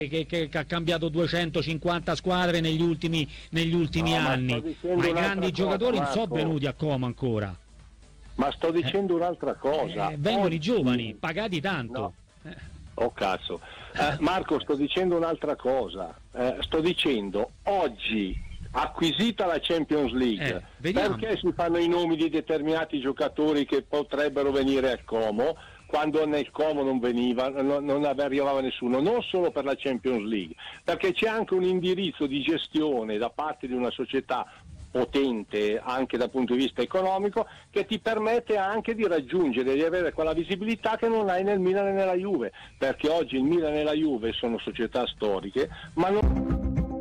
che ha cambiato 250 squadre negli ultimi anni, ma i grandi giocatori non sono venuti a Como ancora. Ma sto dicendo un'altra cosa. Vengono i giovani, pagati tanto. No. Oh cazzo. Marco, sto dicendo un'altra cosa. Sto dicendo, oggi, acquisita la Champions League, perché si fanno i nomi di determinati giocatori che potrebbero venire al Como, quando nel Como non arrivava nessuno, non solo per la Champions League, perché c'è anche un indirizzo di gestione da parte di una società potente anche dal punto di vista economico, che ti permette anche di raggiungere, di avere quella visibilità che non hai nel Milan e nella Juve, perché oggi il Milan e la Juve sono società storiche, ma non...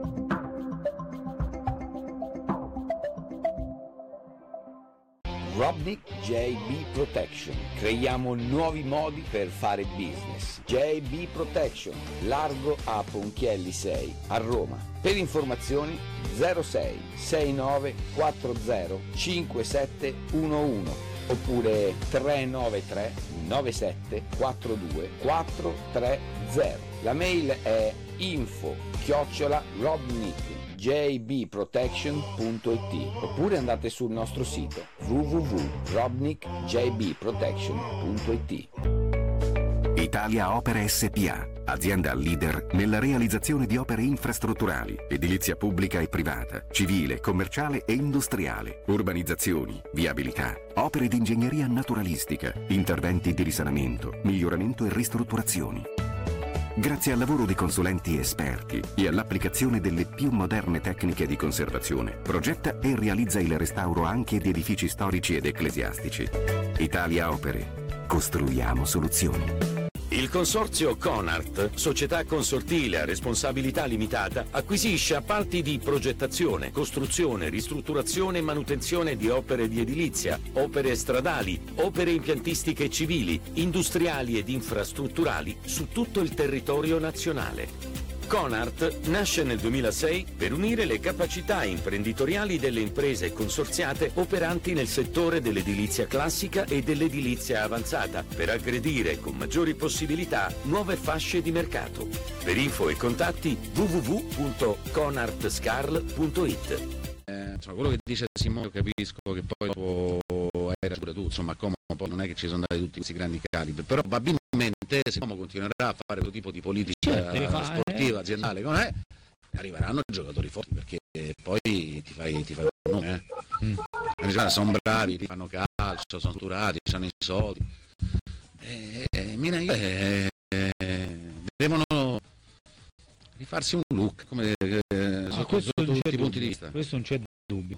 Robnik JB Protection. Creiamo nuovi modi per fare business. JB Protection, largo a Ponchielli 6 a Roma. Per informazioni 06 69 40 5711 oppure 393 97 42 430. La mail è info@robnikjbprotection.it oppure andate sul nostro sito www.robnikjbprotection.it. Italia Opere SPA, azienda leader nella realizzazione di opere infrastrutturali, edilizia pubblica e privata, civile, commerciale e industriale, urbanizzazioni, viabilità, opere di ingegneria naturalistica, interventi di risanamento, miglioramento e ristrutturazioni. Grazie al lavoro di consulenti esperti e all'applicazione delle più moderne tecniche di conservazione, progetta e realizza il restauro anche di edifici storici ed ecclesiastici. Italia Opere. Costruiamo soluzioni. Il consorzio Conart, società consortile a responsabilità limitata, acquisisce appalti di progettazione, costruzione, ristrutturazione e manutenzione di opere di edilizia, opere stradali, opere impiantistiche civili, industriali ed infrastrutturali su tutto il territorio nazionale. Conart nasce nel 2006 per unire le capacità imprenditoriali delle imprese consorziate operanti nel settore dell'edilizia classica e dell'edilizia avanzata, per aggredire con maggiori possibilità nuove fasce di mercato. Per info e contatti www.conartscarl.it. Insomma, quello che dice Simone capisco che poi dopo era pure tu, insomma, come poi non è che ci sono andati tutti questi grandi calibri, però probabilmente se Como continuerà a fare questo tipo di politica sportiva, aziendale, come arriveranno giocatori forti, perché poi ti fai un nome, sono bravi, ti fanno calcio, sono strutturati, hanno i soldi, devono rifarsi un look come sotto tutti i punti di vista. Questo non c'è dubbio.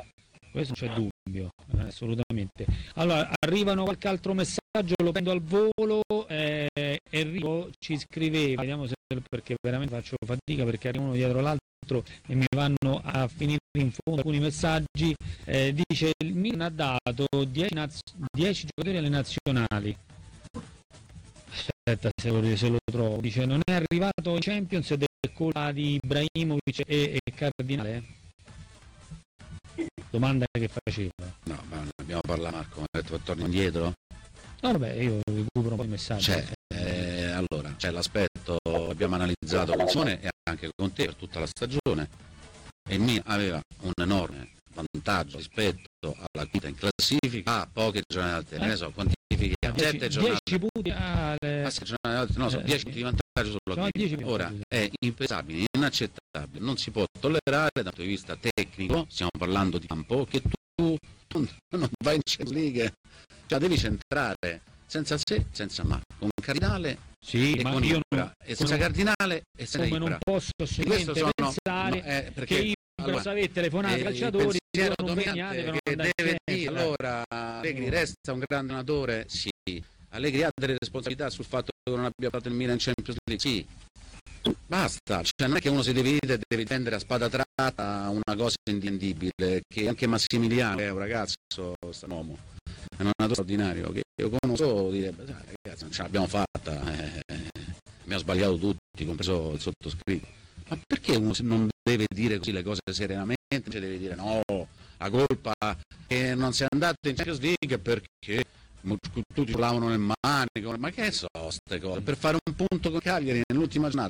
Assolutamente. Allora, arrivano qualche altro messaggio, lo prendo al volo. Enrico ci scriveva, vediamo se, perché veramente faccio fatica, perché arrivano dietro l'altro e mi vanno a finire in fondo alcuni messaggi. Dice: il Milan ha dato 10 giocatori alle nazionali. Aspetta se lo trovo. Dice: non è arrivato in Champions ed è colpa di Ibrahimovic e Cardinale? Domanda che faceva. No, ma ne abbiamo parlato, Marco, ha detto che torni indietro? No, vabbè, io recupero un po' i messaggi. Allora, c'è l'aspetto, abbiamo analizzato con Simone e anche con te per tutta la stagione, e il Milan aveva un enorme vantaggio rispetto alla quinta in classifica a poche giornate, ne so, quantifichiamo, 7 giornate, 10 punti sono 10 punti di vantaggio sulla quinta. Ora è impensabile, inaccettabile, non si può tollerare dal punto di vista tecnico, stiamo parlando di campo, che tu non vai in Champions League, cioè devi centrare senza se, senza ma, con Cardinale e con Ibra, e senza Cardinale e senza Ibra. Non posso assolutamente pensare che Ibra sarebbe telefonato ai calciatori che deve dire, allora Allegri resta un grande allenatore, sì, Allegri ha delle responsabilità sul fatto che non abbia fatto il Milan in Champions League, sì, basta, cioè non è che uno si deve difendere a spada tratta una cosa indifendibile, che anche Massimiliano è un ragazzo, un uomo, è un allenatore straordinario, che io conosco, direbbe: ragazzi, non ce l'abbiamo fatta, abbiamo sbagliato tutti, compreso il sottoscritto. Ma perché uno non deve dire così le cose serenamente, invece deve dire no, la colpa che non si è andato in Champions League perché tutti lavano nel manico, ma che so ste cose? Per fare un punto con Cagliari nell'ultima giornata contro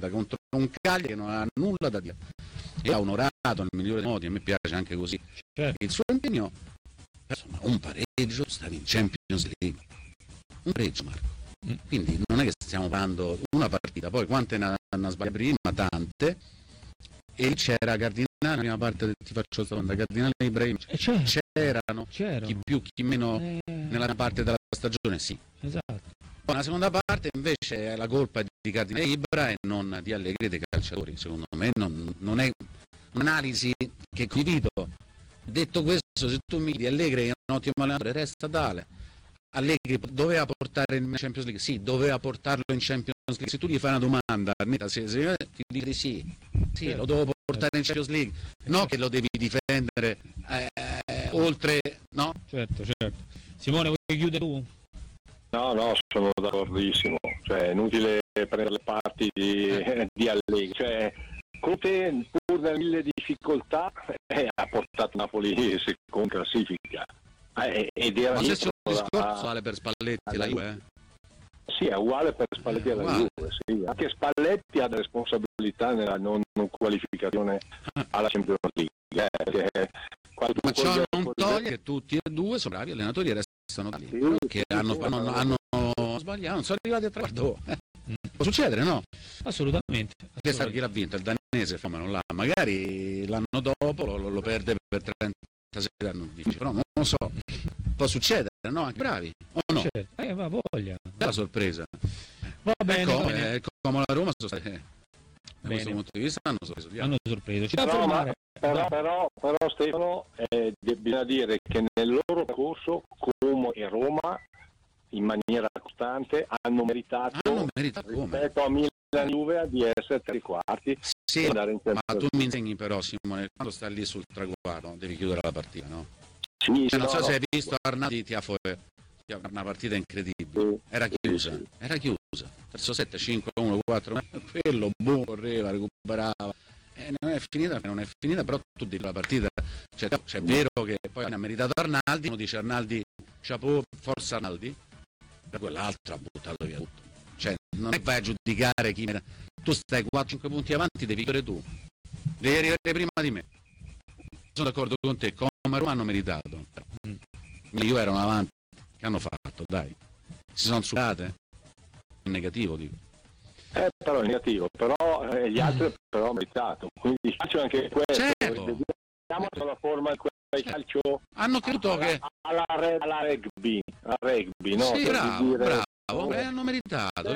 un Cagliari che non ha nulla da dire e ha onorato nel migliore dei modi, a me piace anche così il suo impegno. Insomma, un pareggio, stavi in Champions League, un pareggio, Marco, quindi non è che stiamo parlando una partita, poi quante ne hanno sbagliate prima, tante, e c'era Cardinale nella prima parte del ti faccio questa domanda, Cardinale e Ibrahim c'erano, chi più chi meno nella prima parte della stagione, sì, esatto. Poi nella seconda parte invece la colpa è di Cardinale e Ibra e non di Allegri e dei calciatori, secondo me non è un'analisi che condivido. Detto questo, se tu mi dici Allegri è un ottimo allenatore, resta tale. Allegri doveva portare in Champions League? Sì, doveva portarlo in Champions League. Se tu gli fai una domanda, se ti dici sì, lo devo portare in Champions League, no che lo devi difendere oltre, no? Certo. Simone, vuoi chiudere tu? No, sono d'accordissimo, cioè è inutile prendere le parti di Allegri, cioè Conte pur nelle mille difficoltà ha portato Napoli seconda classifica ed era ma stesso discorso vale per Spalletti la Juve? Sì, è uguale per Spalletti e la Juve, sì. Anche Spalletti ha delle responsabilità nella non qualificazione alla Champions League, ma ciò non toglie che tutti e due sono bravi allenatori e restano tali, che hanno sbagliato, non sono arrivati a traguardo. Può succedere, no? Assolutamente. Che sa chi l'ha vinto? Il danese, non l'ha. Magari l'anno dopo lo perde per 36 anni, però non lo so. Può succedere, no? Anche bravi, o no? Va voglia. È la sorpresa. Va bene. Come la Roma sono state, da questo punto di vista hanno sorpreso. Però Stefano, bisogna dire che nel loro percorso Como e Roma in maniera costante hanno meritato rispetto a Milan e Juve di essere tra i quarti. Sì, ma tu mi insegni però, Simone, quando stai lì sul traguardo devi chiudere la partita, no? Sì, non so se hai visto Arnaldi ti ha una partita incredibile, era chiusa, verso 7, 5, 1, 4, quello correva, recuperava, non è finita, però tu dici la partita, cioè è vero che poi ha meritato Arnaldi, uno dice Arnaldi, chapeau, forza Arnaldi, per quell'altro ha buttato via tutto, cioè non è che vai a giudicare chi, tu stai 4-5 punti avanti, devi chiudere tu, devi arrivare prima di me, sono d'accordo con te, come Roma hanno meritato, io ero avanti, che hanno fatto, dai, si sono sudate, in negativo dico. Però è negativo, però gli altri però hanno meritato, quindi c'è anche questo, vediamo la forma di calcio hanno creduto che alla rugby, no? Sì, bravo, hanno meritato,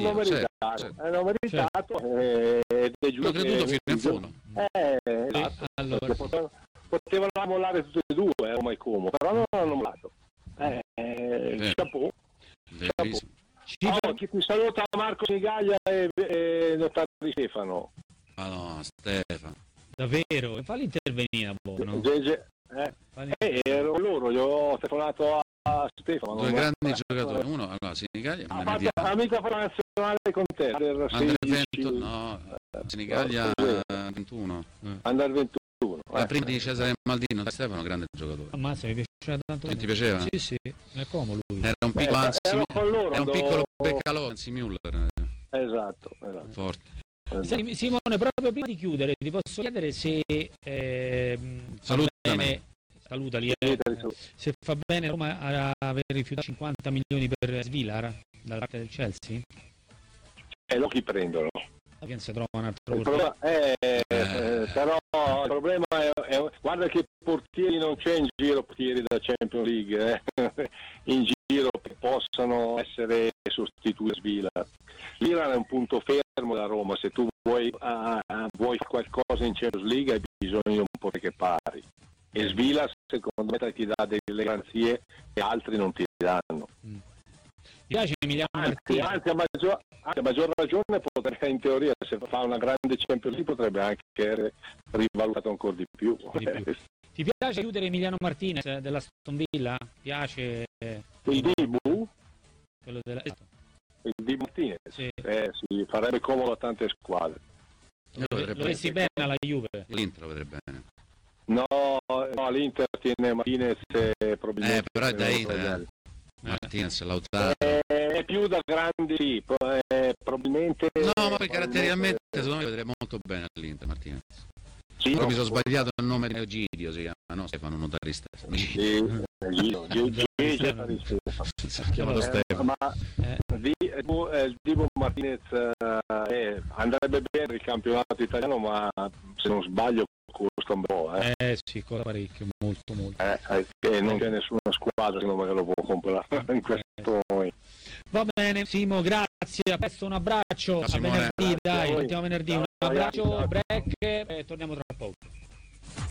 hanno meritato ed è giusto. Hanno creduto fino in fondo. Esatto, allora. Potevano mollare tutti e due, Roma e Como, però non hanno mollato. Chapeau. Chi ti saluta Marco Sinigaglia e Notario di Stefano. No, Stefano. Davvero? Falli intervenire, no? Ero loro, io ho telefonato a Stefano. Due grandi giocatori, uno allora Sinigaglia ha mica fatto la nazionale con te. Sinigaglia 21. Under 21. La prima di Cesare Maldino, Stefano grande giocatore. Ammazza, mi piaceva tanto. Ti piaceva? Sì, è Como lui. Era un piccolo piccolo Beccalò, anzi Müller. Esatto. Forte. Senti, Simone, proprio prima di chiudere ti posso chiedere se salutali, se fa bene Roma a aver rifiutato 50 milioni per Svilar dalla parte del Chelsea? Lo chi prendono? Che non si trova un altro però il problema è guarda che portieri non c'è in giro, portieri da Champions League in giro che possano essere sostituiti a Svilar. L'Iran è un punto fermo da Roma, se tu vuoi qualcosa in Champions League hai bisogno di un po' che pari, e Svilar secondo me ti dà delle garanzie che altri non ti danno. Mi piace Emiliano Martinez. Anche a maggior ragione potrebbe, in teoria, se fa una grande Champions League potrebbe anche essere rivalutato ancora di più. Ti piace chiudere Emiliano Martinez della Aston Villa? Piace il Dibu? Quello della... Il Dibu Martinez? Sì. Sì, farebbe comodo a tante squadre. Lo vesti bene alla Juve? L'Inter lo vedrebbe bene. No, l'Inter tiene Martinez probabilmente. Però è da Inter. Martinez, Lautaro. è più da grandi, probabilmente. No, ma caratterialmente secondo me vedrei molto bene all'Inter Martinez. Sì, però mi sono sbagliato il nome di Egidio, si chiama, no? Stefano Notarista. Sì, ma Divo Martinez andrebbe bene il campionato italiano, ma se non sbaglio costa un po'. Sì, costa parecchio, molto. Non c'è nessuna squadra secondo me che lo può comprare in questo momento. Va bene, Simo, grazie, a presto, un abbraccio, a venerdì, dai, partiamo venerdì, un abbraccio, break e torniamo tra poco.